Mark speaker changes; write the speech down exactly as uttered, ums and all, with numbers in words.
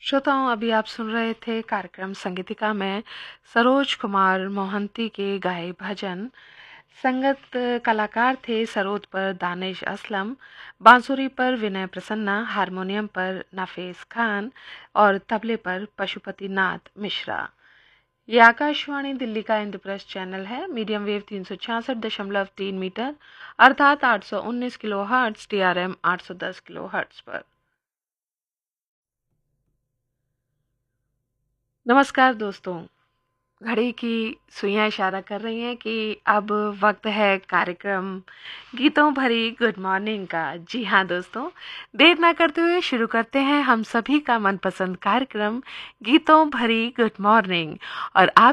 Speaker 1: श्रोताओं, अभी आप सुन रहे थे कार्यक्रम संगीतिका में सरोज कुमार मोहंती के गाए भजन। संगत कलाकार थे सरोद पर दानिश असलम, बांसुरी पर विनय प्रसन्ना, हारमोनियम पर नफेस खान और तबले पर पशुपति नाथ मिश्रा। ये आकाशवाणी दिल्ली का इंद्रप्रस्थ चैनल है। मीडियम वेव तीन सौ छियासठ दशमलव तीन मीटर अर्थात आठ सौ उन्नीस kilo hertz, T R M आठ सौ दस किलो हर्ट्ज पर। नमस्कार दोस्तों, घड़ी की सुइयां इशारा कर रही हैं कि अब वक्त है कार्यक्रम गीतों भरी गुड मॉर्निंग का। जी हाँ दोस्तों, देर ना करते हुए शुरू करते हैं हम सभी का मनपसंद कार्यक्रम गीतों भरी गुड मॉर्निंग। और आप